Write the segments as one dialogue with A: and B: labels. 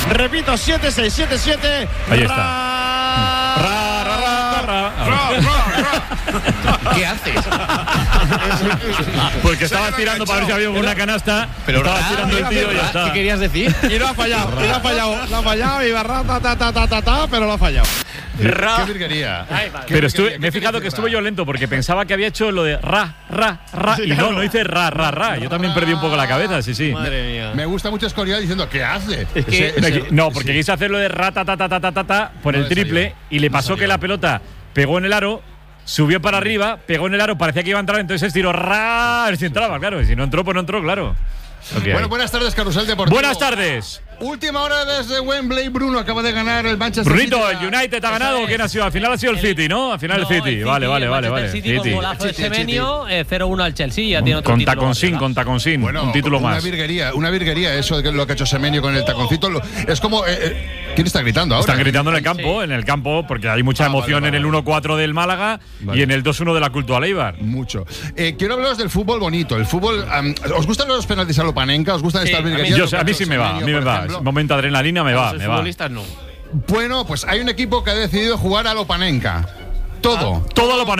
A: Repito, 7677.
B: Ahí está.
C: ¿Qué haces?
B: Porque estaba tirando para ver si había una canasta. Pero estaba tirando el tío y ya está.
C: ¿Qué querías decir?
A: Y lo ha fallado. Lo ha fallado y barra, pero lo ha fallado.
D: Qué virguería.
B: Pero me he fijado que estuve yo lento porque pensaba que había hecho lo de ra. Y no hice ra. Yo también perdí un poco la cabeza, sí.
C: Madre mía.
D: Me gusta mucho Escorial diciendo ¿qué hace?
C: Es que
B: No, porque quise hacer lo de ra por el triple y le pasó que la pelota pegó en el aro, subió para arriba, pegó en el aro, parecía que iba a entrar, entonces estiró a ver si entraba, claro. Y si no entró, pues no entró, claro.
D: Bueno, buenas tardes, Carrusel Deportivo.
B: Buenas tardes.
D: Última hora desde Wembley. Bruno acaba de ganar el Manchester
B: Brunito,
D: City.
B: el United ha ganado. ¿Quién ha sido? Al final ha sido el City, ¿no? Al final el City. Vale.
E: El City con golazo de Semenyo, 0-1 al Chelsea. Ya tiene otro
B: Con
E: título.
B: taconcín.
D: Bueno,
B: un título más.
D: Una virguería eso de lo que ha hecho Semenyo con el taconcito. Es como ¿quién está gritando ahora?
B: Están gritando en el campo, porque hay mucha emoción en el 1-4 del Málaga y en el 2-1 de la Cultural Eibar.
D: Mucho. Quiero hablaros del fútbol bonito. El fútbol. ¿Os gustan los penaltis a lo Panenka? ¿Os gustan estas virguerías?
B: A mí sí me va. Momento adrenalina me va.
C: Los futbolistas no.
D: Bueno, pues hay un equipo que ha decidido jugar a lo Panenka. Todo a lo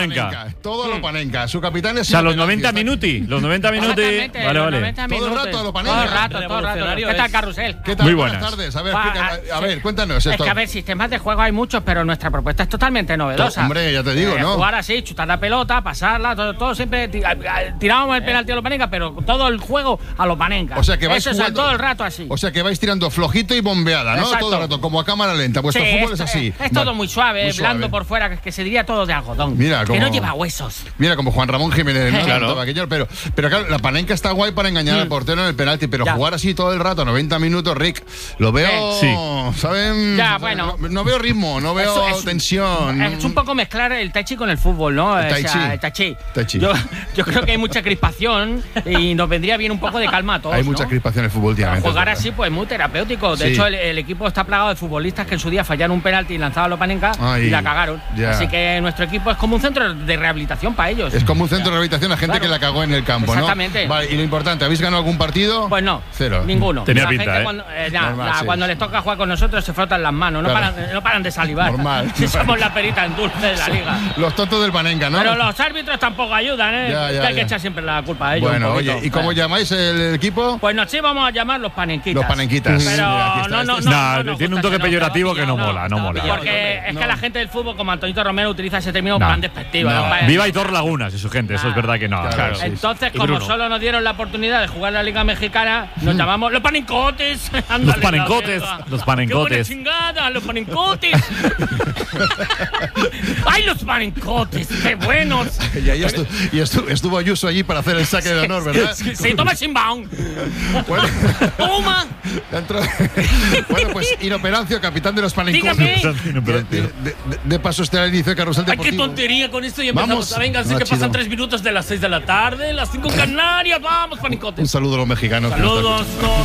D: Panenka. Su capitán es.
B: O sea, los 90 minuti. Los 90 minuti. Vale.
D: Todo el rato a lo Panenka.
E: Todo el rato. ¿Qué tal, Carrusel?
D: ¿Qué tal?
B: Muy
D: Buenas
B: buenas
D: tardes. A ver, cuéntanos esto.
F: Es que, a ver, sistemas de juego hay muchos, pero nuestra propuesta es totalmente novedosa.
D: Hombre, ya te digo, ¿no?
F: Jugar así, chutar la pelota, pasarla, todo siempre. Tirábamos el penalti a lo Panenka, pero todo el juego a lo Panenka.
D: O sea, que vais
F: eso
D: jugando,
F: es todo el rato así.
D: O sea, que vais tirando flojito y bombeada, ¿no?
F: Exacto.
D: Todo el rato, como a cámara lenta. Vuestro fútbol es así.
F: Es todo muy suave,
D: Muy suave.
F: blando por fuera, que se diría todo de algodón.
D: Mira,
F: que no lleva huesos.
D: Mira, como Juan Ramón Jiménez, ¿no?
C: Claro.
D: Pero claro, la Panenka está guay para engañar al portero en el penalti, pero jugar así todo el rato, 90 minutos, Rick, lo veo, ¿saben?
F: Ya, bueno.
D: No veo ritmo, no veo tensión.
F: Es un poco mezclar el tai chi con el fútbol, ¿no?
D: El tai chi.
F: El tai chi. Yo creo que hay mucha crispación y nos vendría bien un poco de calma a todos.
D: Hay mucha crispación en el fútbol últimamente.
F: Jugar así, pues muy terapéutico. De hecho, el equipo está plagado de futbolistas que en su día fallaron un penalti y lanzaban a lo Panenka y la cagaron.
D: Ya.
F: Así que nuestro equipo es como un centro de rehabilitación para ellos.
D: Es como un centro de rehabilitación a gente que la cagó en el campo,
F: Exactamente.
D: ¿no? Vale, y lo importante, ¿habéis ganado algún partido?
F: Pues no.
D: Cero.
F: Ninguno.
B: Tenía
F: la
B: pinta,
F: gente
D: Normal,
F: cuando les toca jugar con nosotros se frotan las manos, no paran de salivar.
D: Normal.
F: Si somos la perita en dulce de la liga.
D: Los tontos del Panenka, ¿no?
F: Pero los árbitros tampoco ayudan, ¿eh?
D: Ya,
F: que hay que echar siempre la culpa a ellos.
D: Bueno,
F: un poquito.
D: oye, ¿y cómo llamáis el equipo?
F: Pues sí vamos a llamar los panenquitas.
D: Los panenquitas.
F: Pero
D: Mira, aquí está,
F: no
B: tiene un toque peyorativo que no mola.
F: Porque es que la gente del fútbol, como Antonito Romero, utiliza ese término tan despectivo.
B: Viva Hitor Lagunas y su gente, eso es verdad que no.
D: Claro.
F: Entonces, como solo nos dieron la oportunidad de jugar la Liga Mexicana, nos llamamos los panencotes.
B: Los panencotes. Los
F: ¡Qué buena
B: panencotes.
F: chingada! ¡Los panencotes! ¡Ay, los panencotes! ¡Qué buenos!
D: Y estuvo Ayuso allí para hacer el saque de honor, ¿verdad?
F: Sí, toma el inbound.
D: Bueno,
F: ¡Toma!
D: bueno, pues Inoperancio, capitán de los panencotes.
F: Dígame.
D: De paso este al inicio de Carrusel
E: ¡Ay,
D: Deportivo.
E: qué tontería con esto! Y empezamos.
D: Vamos.
E: Venga, sé
D: No,
E: que pasan
D: chido.
E: 3 minutos de las 6 de la tarde, las 5 en Canarias. ¡Vamos,
D: Un
E: panicotes!
D: saludo a los mexicanos. que nos están
E: Saludos.